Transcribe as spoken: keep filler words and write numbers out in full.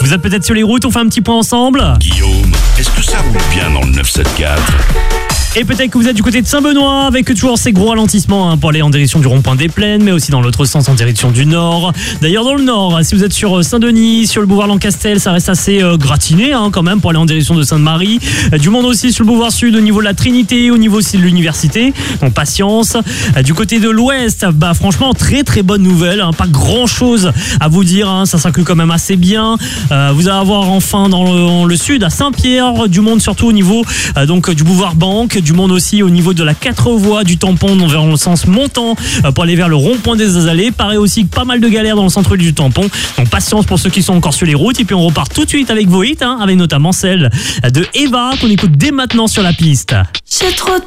Vous êtes peut-être sur les routes, on fait un petit point ensemble. Guillaume, est-ce que ça roule bien dans le neuf cent soixante-quatorze ? Et peut-être que vous êtes du côté de Saint-Benoît avec toujours ces gros ralentissements hein, pour aller en direction du rond-point des Plaines, mais aussi dans l'autre sens en direction du nord. D'ailleurs dans le nord, si vous êtes sur Saint-Denis, sur le boulevard Lancastel, ça reste assez euh, gratiné hein, quand même pour aller en direction de Sainte-Marie. Euh, du monde aussi sur le boulevard sud au niveau de la Trinité, au niveau aussi de l'université. Donc patience. Euh, du côté de l'ouest, bah franchement très très bonne nouvelle. Hein, pas grand-chose à vous dire, hein, ça circule quand même assez bien. Euh, vous allez avoir enfin dans le, dans le sud à Saint-Pierre du monde surtout au niveau euh, donc du boulevard Banque. Du monde aussi au niveau de la quatre voies du tampon vers le sens montant pour aller vers le rond-point des Azalées. Pareil aussi pas mal de galères dans le centre du tampon. Donc patience pour ceux qui sont encore sur les routes. Et puis on repart tout de suite avec vos hits, hein, avec notamment celle de Eva qu'on écoute dès maintenant sur la piste. J'ai trop